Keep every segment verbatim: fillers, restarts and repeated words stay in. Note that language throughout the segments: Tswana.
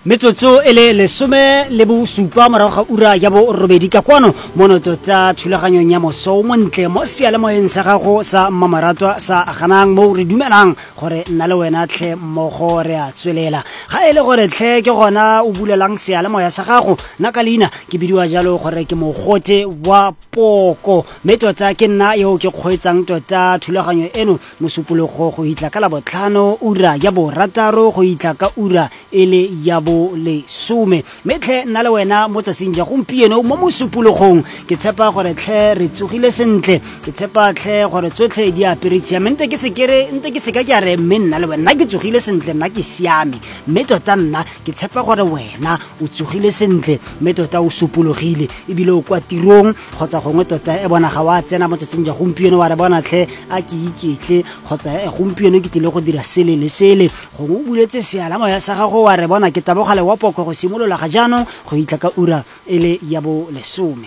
Metsotso e le lesome le bo supa morago ga ura ya bo robedi ka kwano mono tota thulaganyong ya moso montle mo sealemoeng sa gago sa mmamoratwa sa ganang mo re dumelang gore nna le wena tlhe mmogo re a tswelela ga e le gore tlhe ke gona o bulelang sealemoya sa gago nna ka leina ke bidiwa jalo gore ke mogote wa poko mme tota ke nna yo ke kgweetsang tota thulaganyo eno mosupologo go hitla ka la botlhano ura ya bo rataro go hitla ka ura e le ya le some metlhe nna le wena mo tsatsing ja gompieno mo mosupologong ke tshepa gore tlhe re tsogile sentle ke tshepa tlhe gore tsotlhe di aperitiamente ke sekere nte ke seka ke re mme nna le wena ke tsogile sentle nna ke siame mme tota nna ke tshepa gore wena o tsogile sentle mme tota o supologile ebile o kwa tirong kgotsa gongwe tota e bona ga wa tsena mo tsatsing ja gompieno wa re bona tlhe a ke iketle kgotsa e gompieno ke tile go dira sele le sele gongwe o buletse sealamoya sa gago wa re bona ke gale wa poko go simolola ga jaanong go hitla ka ura e le ya bo lesome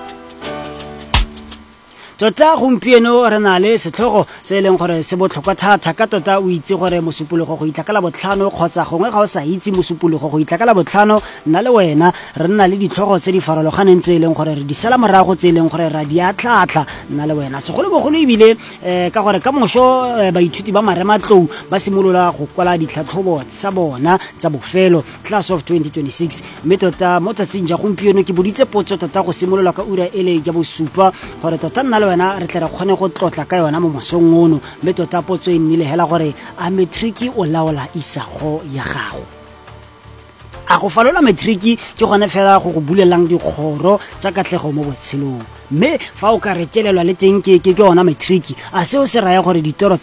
tota gompieno re na le setlhogo se e leng gore se botlhokwa thata ka tota o itse gore mosupologo go itla ka la botlhano kgotsa gongwe ga o sa itse mosupologo go itla ka la botlhano nna le wena re nna le ditlhogo tse di farologaneng tse e leng gore re di sala morago tse e leng gore ra di atlhatlha nna le wena segolobogolo ebile um ka gore ka moso baithuti ba marematlou ba simolola go kwala ditlhatlhobo tsa bona tsa bofelo class of twenty twenty-six mme tota mo tsatsing ja gompieno ke boditse potso tota go simolola ka ura e le ya bosupa gore tota nna le wena re tle re kgone go tlotla ka yona mo mosong ono mme tota potso e nnile hela gore a matriki o laola isago ya gago a go falola matriki ke gone fela go go bulelang dikgoro tsa katlego mo botshelong mme fa o ka retelelwa le teng ke ke ona matriki a seo se raya gore ditoro